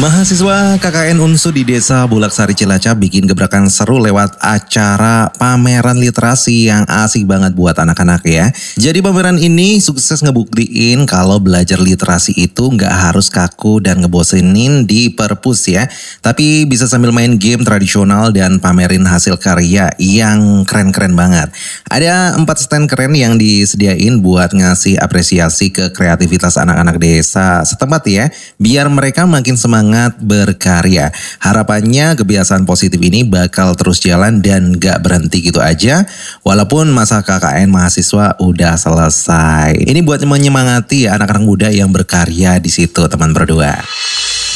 Mahasiswa KKN Unsu di Desa Bulaksari Cilacap bikin gebrakan seru lewat acara pameran literasi yang asik banget buat anak-anak ya. Jadi pameran ini sukses ngebuktiin kalau belajar literasi itu nggak harus kaku dan ngebosenin di perpus ya. Tapi bisa sambil main game tradisional dan pamerin hasil karya yang keren-keren banget. Ada 4 stand keren yang disediain buat ngasih apresiasi ke kreativitas anak-anak desa setempat ya. Biar mereka makin semangat berkarya. Harapannya kebiasaan positif ini bakal terus jalan dan gak berhenti gitu aja. Walaupun masa KKN mahasiswa udah selesai. Ini buat menyemangati anak-anak muda yang berkarya di situ teman berdua.